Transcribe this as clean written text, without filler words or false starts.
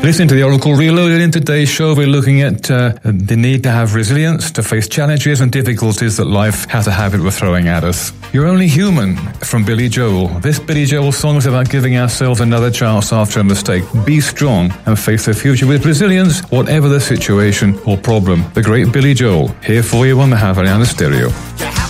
Listening to the Oracle Reloaded. In today's show, we're looking at the need to have resilience to face challenges and difficulties that life has a habit of throwing at us. You're Only Human from Billy Joel. This Billy Joel song is about giving ourselves another chance after a mistake. Be strong and face the future with resilience, whatever the situation or problem. The great Billy Joel, here for you on the Havaiana Stereo.